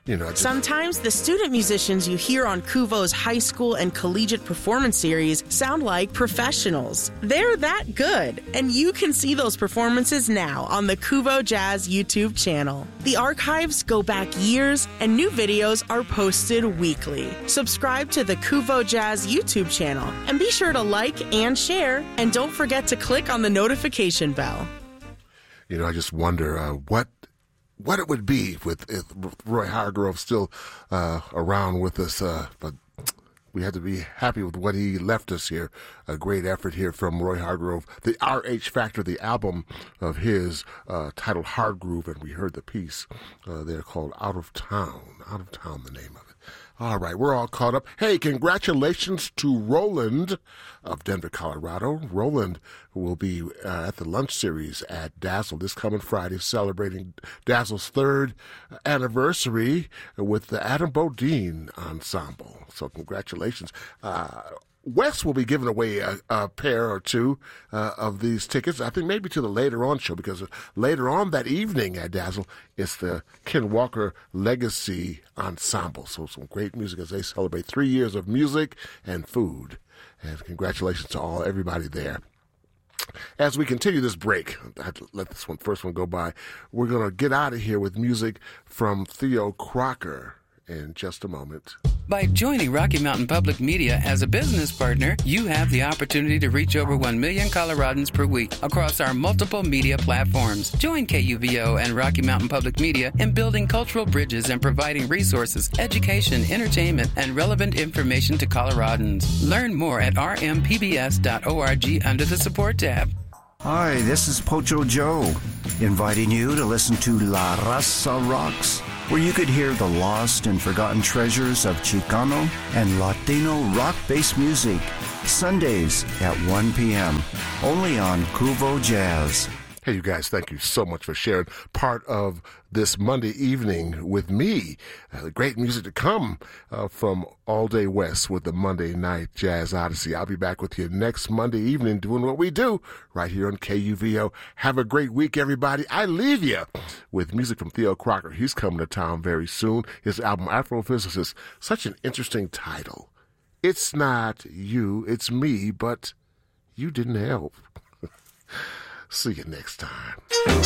Sometimes the student musicians you hear on Kuvo's high school and collegiate performance series sound like professionals. They're that good, and you can see those performances now on the Kuvo Jazz YouTube channel. The archives go back years, and new videos are posted weekly. Subscribe to the Kuvo Jazz YouTube channel, and be sure to like and share, and don't forget to click on the notification bell. I just wonder what it would be with if Roy Hargrove still around with us, but we had to be happy with what he left us here. A great effort here from Roy Hargrove. The RH Factor, the album of his titled Hard Groove, and we heard the piece there called Out of Town. Out of Town, the name of it. All right, we're all caught up. Hey, congratulations to Roland of Denver, Colorado. Roland will be at the lunch series at Dazzle this coming Friday, celebrating Dazzle's 3rd anniversary with the Adam Bodine Ensemble. So congratulations. Wes will be giving away a pair or two of these tickets, I think maybe to the later on show, because later on that evening at Dazzle, it's the Ken Walker Legacy Ensemble. So some great music as they celebrate 3 years of music and food. And congratulations to everybody there. As we continue this break, I had to let this first one go by. We're going to get out of here with music from Theo Crocker in just a moment. By joining Rocky Mountain Public Media as a business partner, you have the opportunity to reach over 1 million Coloradans per week across our multiple media platforms. Join KUVO and Rocky Mountain Public Media in building cultural bridges and providing resources, education, entertainment, and relevant information to Coloradans. Learn more at rmpbs.org under the support tab. Hi, this is Pocho Joe, inviting you to listen to La Raza Rocks, where you could hear the lost and forgotten treasures of Chicano and Latino rock-based music, Sundays at 1 p.m., only on Kuvo Jazz. Hey, you guys, thank you so much for sharing part of this Monday evening with me. Great music to come from All Day West with the Monday Night Jazz Odyssey. I'll be back with you next Monday evening doing what we do right here on KUVO. Have a great week, everybody. I leave you with music from Theo Crocker. He's coming to town very soon. His album, Afrophysicist, such an interesting title. It's not you, it's me, but you didn't help. See you next time.